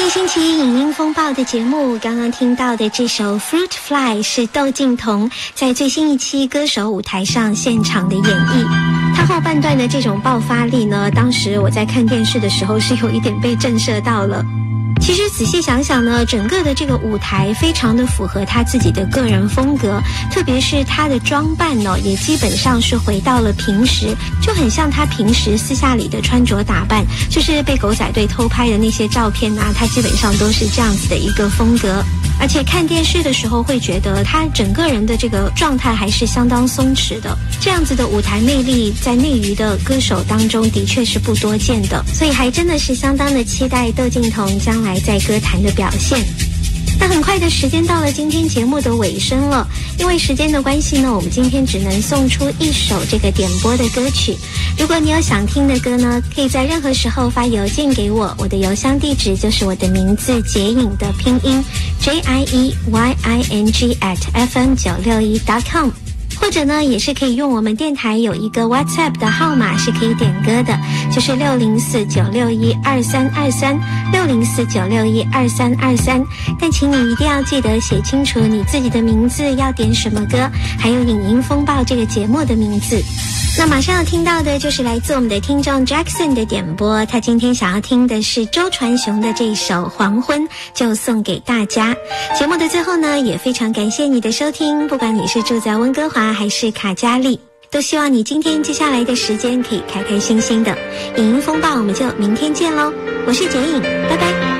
星期一影音风暴的节目，刚刚听到的这首 Fruit Fly 是窦靖童在最新一期歌手舞台上现场的演绎。他后半段的这种爆发力呢，当时我在看电视的时候是有一点被震慑到了。其实仔细想想呢，整个的这个舞台非常的符合他自己的个人风格，特别是他的装扮呢，也基本上是回到了平时，就很像他平时私下里的穿着打扮，就是被狗仔队偷拍的那些照片啊，他基本上都是这样子的一个风格。而且看电视的时候会觉得他整个人的这个状态还是相当松弛的，这样子的舞台魅力在内娱的歌手当中的确是不多见的，所以还真的是相当的期待窦靖童将来在歌坛的表现。那很快的时间到了今天节目的尾声了，因为时间的关系呢，我们今天只能送出一首这个点播的歌曲。如果你有想听的歌呢，可以在任何时候发邮件给我，我的邮箱地址就是我的名字杰颖的拼音 JIEYING@fm961.com，或者呢，也是可以用我们电台有一个 WhatsApp 的号码是可以点歌的，就是604-961-2323，604-961-2323。但请你一定要记得写清楚你自己的名字，要点什么歌，还有影音风暴这个节目的名字。那马上要听到的就是来自我们的听众 Jackson 的点播，他今天想要听的是周传雄的这首《黄昏》，就送给大家。节目的最后呢，也非常感谢你的收听，不管你是住在温哥华还是卡加利，都希望你今天接下来的时间可以开开心心的。影音风暴我们就明天见咯，我是杰颖，拜拜。